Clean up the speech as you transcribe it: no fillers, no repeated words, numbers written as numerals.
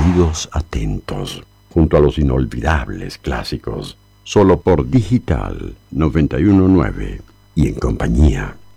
oídos atentos, junto a los inolvidables clásicos, solo por Digital 919 y en compañía